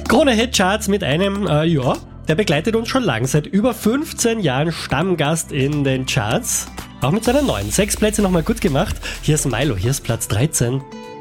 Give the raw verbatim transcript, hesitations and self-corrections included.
Krone-Hit-Charts mit einem, äh, ja, der begleitet uns schon lang, seit über fünfzehn Jahren Stammgast in den Charts. Auch mit seinen neuen sechs Plätze nochmal gut gemacht. Hier ist Milo, hier ist Platz dreizehn.